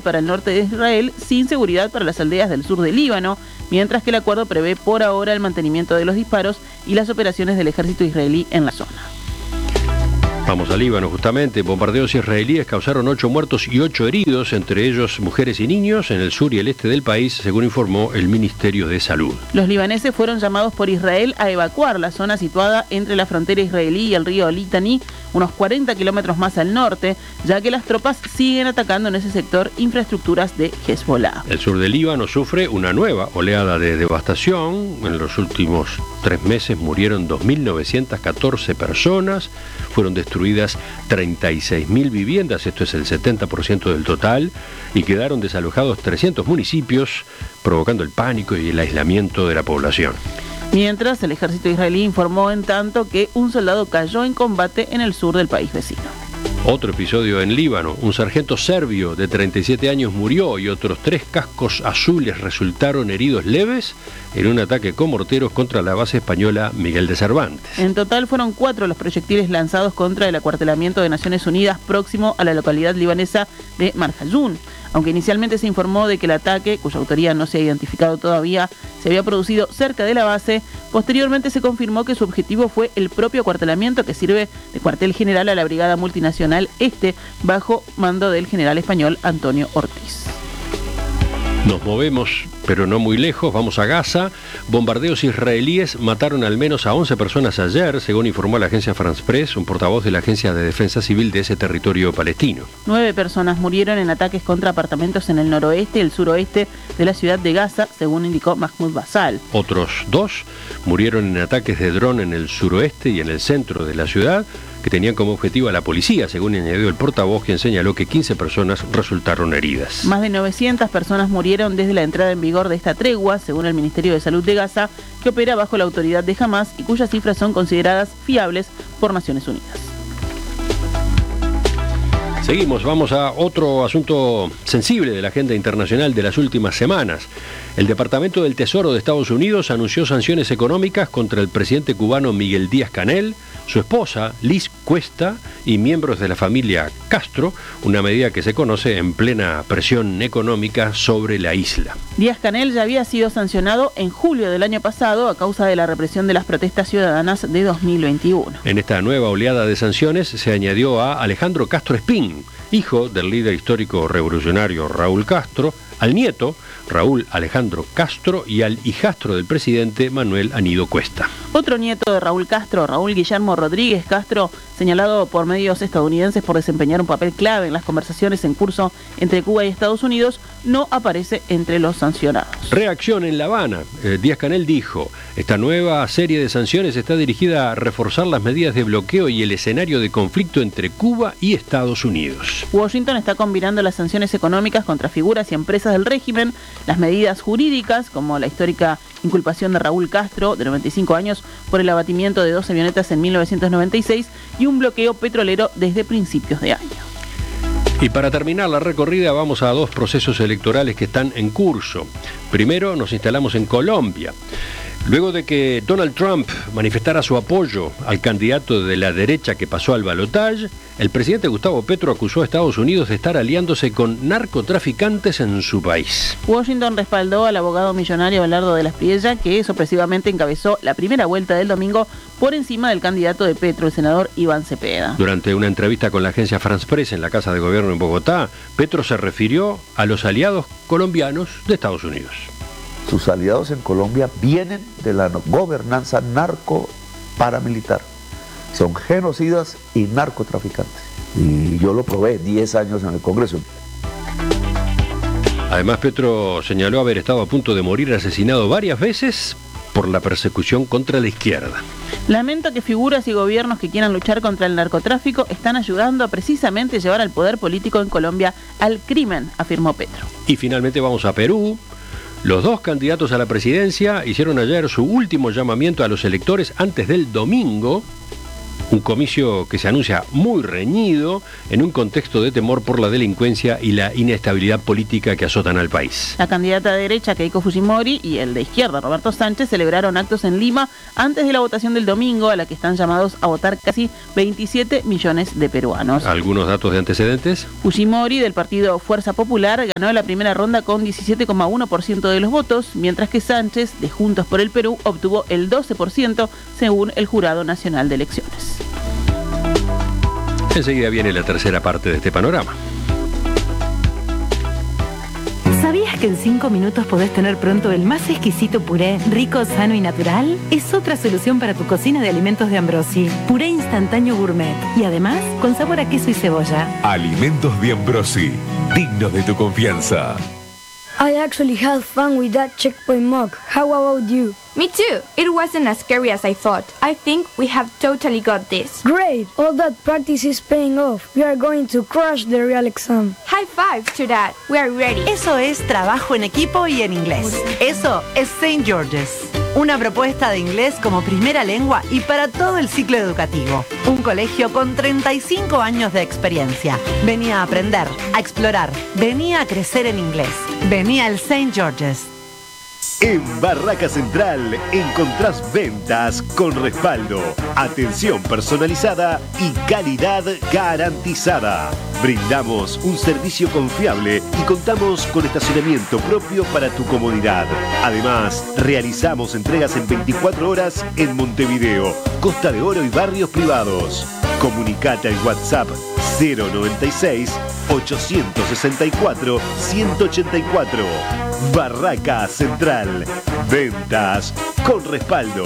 para el norte de Israel sin seguridad para las aldeas del sur del Líbano, mientras que el acuerdo prevé por ahora el mantenimiento de los disparos y las operaciones del ejército israelí en la zona. Vamos al Líbano, justamente. Bombardeos israelíes causaron 8 muertos y 8 heridos, entre ellos mujeres y niños, en el sur y el este del país, según informó el Ministerio de Salud. Los libaneses fueron llamados por Israel a evacuar la zona situada entre la frontera israelí y el río Litani, unos 40 kilómetros más al norte, ya que las tropas siguen atacando en ese sector infraestructuras de Hezbollah. El sur del Líbano sufre una nueva oleada de devastación. En los últimos 3 meses murieron 2.914 personas, fueron destruidas 36.000 viviendas, esto es el 70% del total, y quedaron desalojados 300 municipios, provocando el pánico y el aislamiento de la población. Mientras, el ejército israelí informó en tanto que un soldado cayó en combate en el sur del país vecino. Otro episodio en Líbano. Un sargento serbio de 37 años murió y otros 3 cascos azules resultaron heridos leves en un ataque con morteros contra la base española Miguel de Cervantes. En total fueron 4 los proyectiles lanzados contra el acuartelamiento de Naciones Unidas próximo a la localidad libanesa de Marjayún. Aunque inicialmente se informó de que el ataque, cuya autoría no se ha identificado todavía, se había producido cerca de la base, posteriormente se confirmó que su objetivo fue el propio acuartelamiento que sirve de cuartel general a la Brigada Multinacional Este, bajo mando del general español Antonio Ortiz. Nos movemos, pero no muy lejos, vamos a Gaza. Bombardeos israelíes mataron al menos a 11 personas ayer, según informó la agencia France Press, un portavoz de la Agencia de Defensa Civil de ese territorio palestino. 9 personas murieron en ataques contra apartamentos en el noroeste y el suroeste de la ciudad de Gaza, según indicó Mahmoud Basal. Otros 2 murieron en ataques de dron en el suroeste y en el centro de la ciudad, que tenían como objetivo a la policía, según añadió el portavoz, quien señaló que 15 personas resultaron heridas. Más de 900 personas murieron desde la entrada en vigor de esta tregua, según el Ministerio de Salud de Gaza, que opera bajo la autoridad de Hamas y cuyas cifras son consideradas fiables por Naciones Unidas. Seguimos, vamos a otro asunto sensible de la agenda internacional de las últimas semanas. El Departamento del Tesoro de Estados Unidos anunció sanciones económicas contra el presidente cubano Miguel Díaz-Canel, su esposa Liz Cuesta y miembros de la familia Castro, una medida que se conoce en plena presión económica sobre la isla. Díaz-Canel ya había sido sancionado en julio del año pasado a causa de la represión de las protestas ciudadanas de 2021. En esta nueva oleada de sanciones se añadió a Alejandro Castro Espín, hijo del líder histórico revolucionario Raúl Castro, al nieto Raúl Alejandro Castro y al hijastro del presidente Manuel Anido Cuesta. Otro nieto de Raúl Castro, Raúl Guillermo Rodríguez Castro, señalado por medios estadounidenses por desempeñar un papel clave en las conversaciones en curso entre Cuba y Estados Unidos, no aparece entre los sancionados. Reacción en La Habana. Díaz-Canel dijo: esta nueva serie de sanciones está dirigida a reforzar las medidas de bloqueo y el escenario de conflicto entre Cuba y Estados Unidos. Washington está combinando las sanciones económicas contra figuras y empresas del régimen, las medidas jurídicas, como la histórica inculpación de Raúl Castro, de 95 años, por el abatimiento de 2 avionetas en 1996 y un bloqueo petrolero desde principios de año. Y para terminar la recorrida vamos a 2 procesos electorales que están en curso. Primero nos instalamos en Colombia. Luego de que Donald Trump manifestara su apoyo al candidato de la derecha que pasó al balotaje, el presidente Gustavo Petro acusó a Estados Unidos de estar aliándose con narcotraficantes en su país. Washington respaldó al abogado millonario Abelardo de la Espriella, que sorpresivamente encabezó la primera vuelta del domingo por encima del candidato de Petro, el senador Iván Cepeda. Durante una entrevista con la agencia France Press en la Casa de Gobierno en Bogotá, Petro se refirió a los aliados colombianos de Estados Unidos. Sus aliados en Colombia vienen de la gobernanza narco-paramilitar. Son genocidas y narcotraficantes. Y yo lo probé 10 años en el Congreso. Además, Petro señaló haber estado a punto de morir asesinado varias veces por la persecución contra la izquierda. Lamento que figuras y gobiernos que quieran luchar contra el narcotráfico están ayudando a precisamente llevar al poder político en Colombia al crimen, afirmó Petro. Y finalmente vamos a Perú. Los 2 candidatos a la presidencia hicieron ayer su último llamamiento a los electores antes del domingo Un comicio que se anuncia muy reñido en un contexto de temor por la delincuencia y la inestabilidad política que azotan al país. La candidata de derecha, Keiko Fujimori, y el de izquierda, Roberto Sánchez, celebraron actos en Lima antes de la votación del domingo, a la que están llamados a votar casi 27 millones de peruanos. ¿Algunos datos de antecedentes? Fujimori, del partido Fuerza Popular, ganó la primera ronda con 17,1% de los votos, mientras que Sánchez, de Juntos por el Perú, obtuvo el 12%, según el Jurado Nacional de Elecciones. Enseguida viene la tercera parte de este panorama. ¿Sabías que en 5 minutos podés tener pronto el más exquisito puré, rico, sano y natural? Es otra solución para tu cocina de alimentos de Ambrosi. Puré instantáneo gourmet y además con sabor a queso y cebolla. Alimentos de Ambrosi, dignos de tu confianza. I actually had fun with that checkpoint mug. How about you? Me too. It wasn't as scary as I thought. I think we have totally got this. Great! All that practice is paying off. We are going to crush the real exam. High five to that. We are ready. Eso es trabajo en equipo y en inglés. Eso es St. George's. Una propuesta de inglés como primera lengua y para todo el ciclo educativo. Un colegio con 35 años de experiencia. Vení a aprender, a explorar. Vení a crecer en inglés. Vení al St. George's. En Barraca Central encontrás ventas con respaldo, atención personalizada y calidad garantizada. Brindamos un servicio confiable y contamos con estacionamiento propio para tu comodidad. Además, realizamos entregas en 24 horas en Montevideo, Costa de Oro y barrios privados. Comunicate al WhatsApp 096-864-184. Barraca Central. Ventas con respaldo.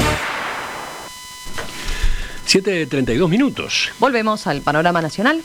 7:32 minutos. Volvemos al panorama nacional.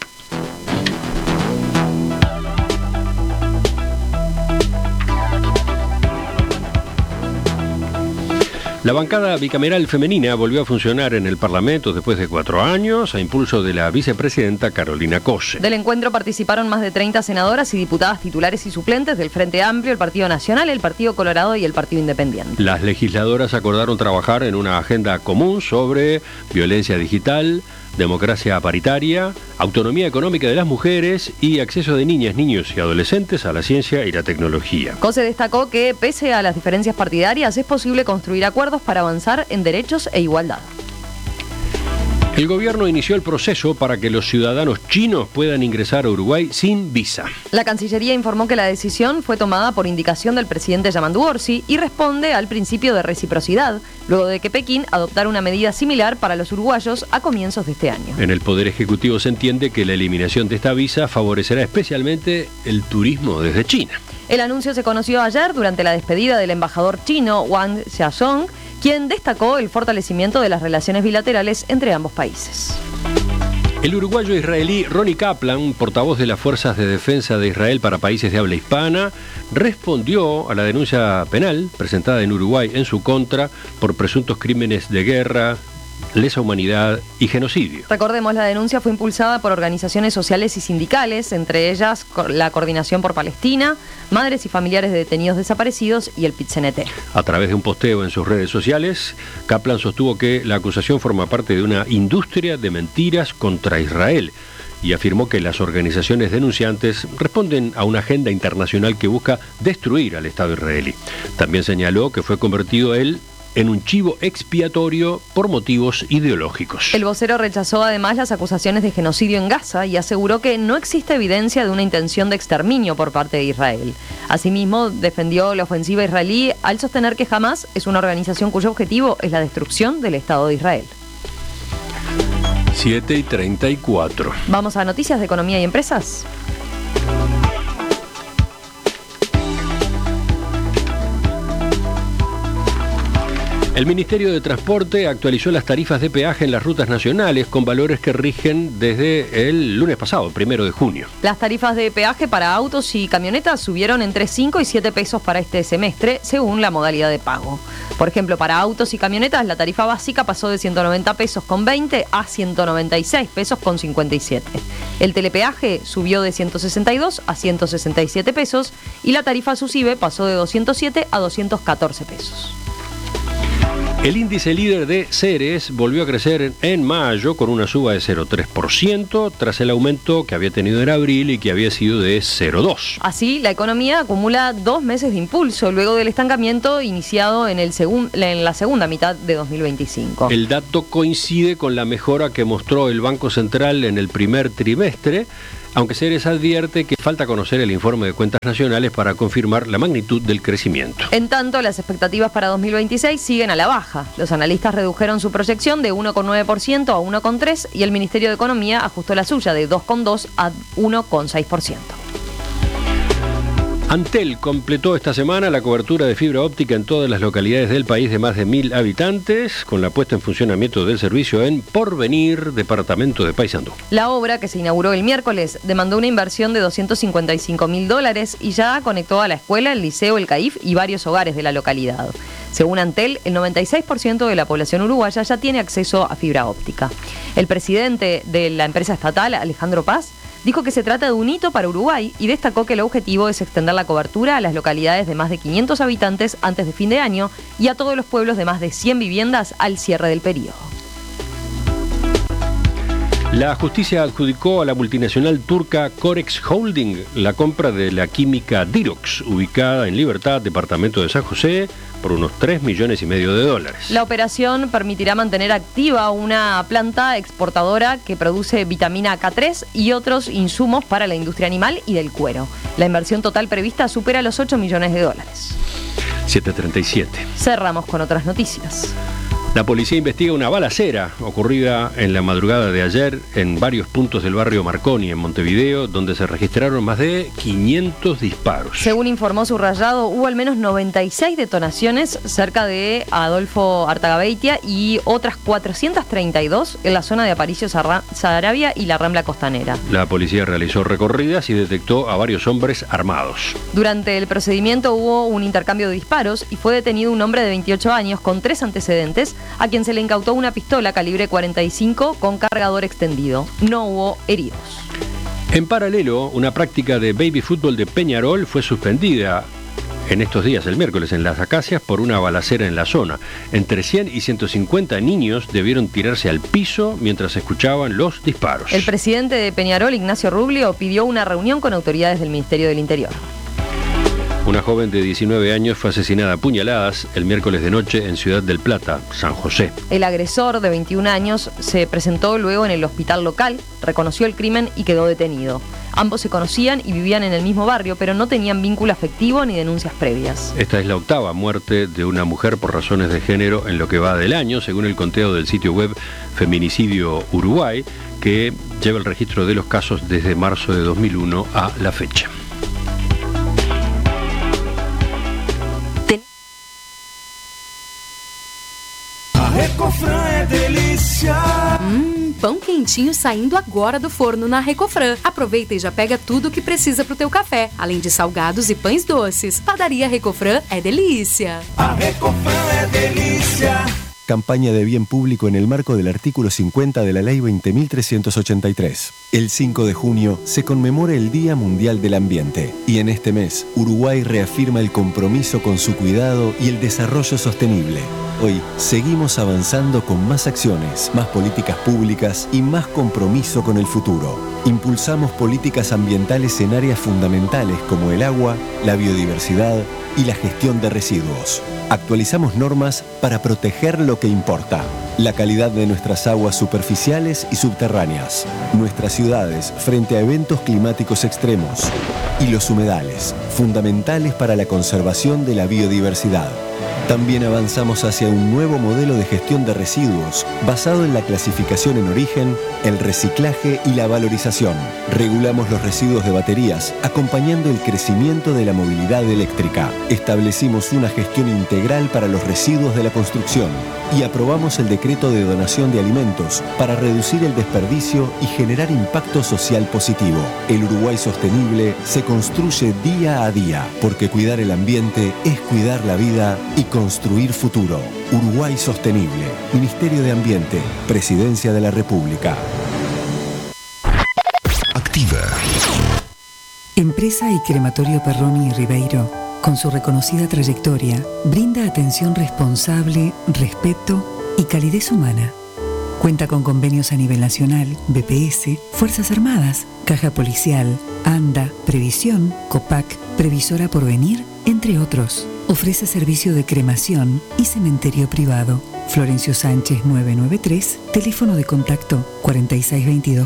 La bancada bicameral femenina volvió a funcionar en el Parlamento después de 4 años, a impulso de la vicepresidenta Carolina Cose. Del encuentro participaron más de 30 senadoras y diputadas titulares y suplentes del Frente Amplio, el Partido Nacional, el Partido Colorado y el Partido Independiente. Las legisladoras acordaron trabajar en una agenda común sobre violencia digital, democracia paritaria, autonomía económica de las mujeres y acceso de niñas, niños y adolescentes a la ciencia y la tecnología. Cose destacó que, pese a las diferencias partidarias, es posible construir acuerdos para avanzar en derechos e igualdad. El gobierno inició el proceso para que los ciudadanos chinos puedan ingresar a Uruguay sin visa. La Cancillería informó que la decisión fue tomada por indicación del presidente Yamandu Orsi y responde al principio de reciprocidad, luego de que Pekín adoptara una medida similar para los uruguayos a comienzos de este año. En el Poder Ejecutivo se entiende que la eliminación de esta visa favorecerá especialmente el turismo desde China. El anuncio se conoció ayer durante la despedida del embajador chino Wang Xiaozhong, quien destacó el fortalecimiento de las relaciones bilaterales entre ambos países. El uruguayo israelí Ronnie Kaplan, portavoz de las Fuerzas de Defensa de Israel para países de habla hispana, respondió a la denuncia penal presentada en Uruguay en su contra por presuntos crímenes de guerra, lesa humanidad y genocidio. Recordemos, la denuncia fue impulsada por organizaciones sociales y sindicales, entre ellas la Coordinación por Palestina, Madres y Familiares de Detenidos Desaparecidos y el PIT-CNT. A través de un posteo en sus redes sociales, Kaplan sostuvo que la acusación forma parte de una industria de mentiras contra Israel y afirmó que las organizaciones denunciantes responden a una agenda internacional que busca destruir al Estado israelí. También señaló que fue convertido él en un chivo expiatorio por motivos ideológicos. El vocero rechazó además las acusaciones de genocidio en Gaza y aseguró que no existe evidencia de una intención de exterminio por parte de Israel. Asimismo, defendió la ofensiva israelí al sostener que Hamás es una organización cuyo objetivo es la destrucción del Estado de Israel. 7:34. Vamos a noticias de economía y empresas. El Ministerio de Transporte actualizó las tarifas de peaje en las rutas nacionales con valores que rigen desde el lunes pasado, 1 de junio. Las tarifas de peaje para autos y camionetas subieron entre 5 y 7 pesos para este semestre, según la modalidad de pago. Por ejemplo, para autos y camionetas, la tarifa básica pasó de 190 pesos con 20 a 196 pesos con 57. El telepeaje subió de 162 a 167 pesos y la tarifa SUSIBE pasó de 207 a 214 pesos. El índice líder de Ceres volvió a crecer en mayo con una suba de 0,3% tras el aumento que había tenido en abril y que había sido de 0,2%. Así, la economía acumula 2 meses de impulso luego del estancamiento iniciado en la segunda mitad de 2025. El dato coincide con la mejora que mostró el Banco Central en el primer trimestre, aunque Ceres advierte que falta conocer el informe de cuentas nacionales para confirmar la magnitud del crecimiento. En tanto, las expectativas para 2026 siguen a la baja. Los analistas redujeron su proyección de 1,9% a 1,3% y el Ministerio de Economía ajustó la suya de 2,2% a 1,6%. Antel completó esta semana la cobertura de fibra óptica en todas las localidades del país de más de 1.000 habitantes, con la puesta en funcionamiento del servicio en Porvenir, departamento de Paysandú. La obra, que se inauguró el miércoles, demandó una inversión de $255.000 y ya conectó a la escuela, el liceo, el CAIF y varios hogares de la localidad. Según Antel, el 96% de la población uruguaya ya tiene acceso a fibra óptica. El presidente de la empresa estatal, Alejandro Paz, dijo que se trata de un hito para Uruguay y destacó que el objetivo es extender la cobertura a las localidades de más de 500 habitantes antes de fin de año y a todos los pueblos de más de 100 viviendas al cierre del periodo. La justicia adjudicó a la multinacional turca Corex Holding la compra de la química Dirox, ubicada en Libertad, departamento de San José, por unos $3,5 millones. La operación permitirá mantener activa una planta exportadora que produce vitamina K3 y otros insumos para la industria animal y del cuero. La inversión total prevista supera los $8 millones. 7:37. Cerramos con otras noticias. La policía investiga una balacera ocurrida en la madrugada de ayer en varios puntos del barrio Marconi, en Montevideo, donde se registraron más de 500 disparos. Según informó Subrayado, hubo al menos 96 detonaciones cerca de Adolfo Artagabeitia y otras 432 en la zona de Aparicio Saravia y la Rambla Costanera. La policía realizó recorridas y detectó a varios hombres armados. Durante el procedimiento hubo un intercambio de disparos y fue detenido un hombre de 28 años con 3 antecedentes, a quien se le incautó una pistola calibre 45 con cargador extendido. No hubo heridos. En paralelo, una práctica de baby fútbol de Peñarol fue suspendida en estos días, el miércoles, en Las Acacias por una balacera en la zona. Entre 100 y 150 niños debieron tirarse al piso mientras escuchaban los disparos. El presidente de Peñarol, Ignacio Rublio, pidió una reunión con autoridades del Ministerio del Interior. Una joven de 19 años fue asesinada a puñaladas el miércoles de noche en Ciudad del Plata, San José. El agresor, de 21 años, se presentó luego en el hospital local, reconoció el crimen y quedó detenido. Ambos se conocían y vivían en el mismo barrio, pero no tenían vínculo afectivo ni denuncias previas. Esta es la 8ª muerte de una mujer por razones de género en lo que va del año, según el conteo del sitio web Feminicidio Uruguay, que lleva el registro de los casos desde marzo de 2001 a la fecha. Recofran é delícia. Pão quentinho saindo agora do forno na Recofran. Aproveita e já pega tudo o que precisa pro teu café, além de salgados e pães doces. Padaria Recofran é delícia. A Recofran é delícia. Campaña de bien público en el marco del artículo 50 de la Ley 20.383. El 5 de junio se conmemora el Día Mundial del Ambiente y en este mes Uruguay reafirma el compromiso con su cuidado y el desarrollo sostenible. Hoy seguimos avanzando con más acciones, más políticas públicas y más compromiso con el futuro. Impulsamos políticas ambientales en áreas fundamentales como el agua, la biodiversidad y la gestión de residuos. Actualizamos normas para proteger lo que importa: la calidad de nuestras aguas superficiales y subterráneas, nuestras ciudades frente a eventos climáticos extremos y los humedales, fundamentales para la conservación de la biodiversidad. También avanzamos hacia un nuevo modelo de gestión de residuos basado en la clasificación en origen, el reciclaje y la valorización. Regulamos los residuos de baterías, acompañando el crecimiento de la movilidad eléctrica. Establecimos una gestión integral para los residuos de la construcción y aprobamos el decreto de donación de alimentos para reducir el desperdicio y generar impacto social positivo. El Uruguay sostenible se construye día a día, porque cuidar el ambiente es cuidar la vida y construir futuro. Uruguay Sostenible. Ministerio de Ambiente. Presidencia de la República. Activa. En Empresa y Crematorio Perroni y Ribeiro, con su reconocida trayectoria, brinda atención responsable, respeto y calidez humana. Cuenta con convenios a nivel nacional, BPS, Fuerzas Armadas, Caja Policial, ANDA, Previsión, COPAC, Previsora Porvenir, entre otros. Ofrece servicio de cremación y cementerio privado. Florencio Sánchez 993, teléfono de contacto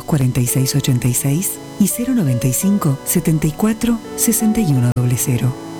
4622-4686 y 095-74-6100.